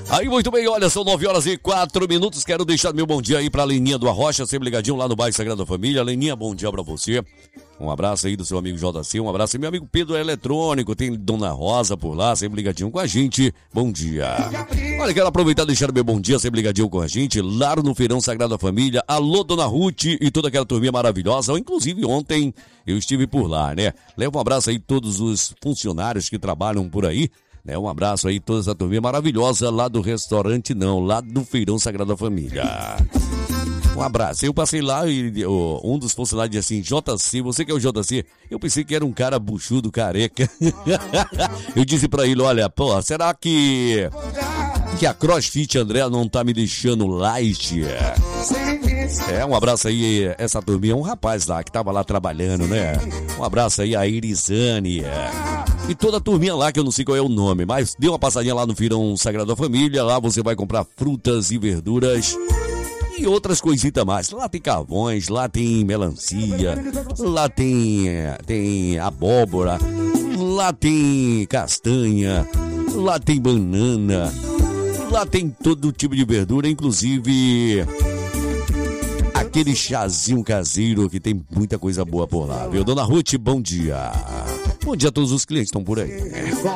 Aí, muito bem, olha, são 9h04. Quero deixar meu bom dia aí pra Leninha do Arrocha, sempre ligadinho lá no bairro Sagrada Família. Leninha, bom dia pra você. Um abraço aí do seu amigo JC, um abraço aí, meu amigo Pedro Eletrônico, tem Dona Rosa por lá, sempre ligadinho com a gente. Bom dia. Olha, quero aproveitar e deixar meu bom dia, sempre ligadinho com a gente, lá no Feirão Sagrada Família. Alô, Dona Ruth e toda aquela turminha maravilhosa. Inclusive, ontem eu estive por lá, né? Leva um abraço aí a todos os funcionários que trabalham por aí. Um abraço aí, toda essa turminha maravilhosa lá do restaurante, lá do Feirão Sagrada Família. Um abraço. Eu passei lá e um dos funcionários disse assim, JC, você que é o JC? Eu pensei que era um cara buchudo, careca. Eu disse pra ele, olha, pô, será que a CrossFit André não tá me deixando light? Um abraço aí, essa turminha, um rapaz lá que tava lá trabalhando, né? Um abraço aí a Irizane. E toda a turminha lá, que eu não sei qual é o nome, mas dê uma passadinha lá no Feirão Sagrada Família, lá você vai comprar frutas e verduras e outras coisitas mais. Lá tem carvões, lá tem melancia, lá tem abóbora, lá tem castanha, lá tem banana, lá tem todo tipo de verdura, inclusive aquele chazinho caseiro que tem muita coisa boa por lá, viu? Dona Ruth, bom dia. Bom dia a todos os clientes que estão por aí.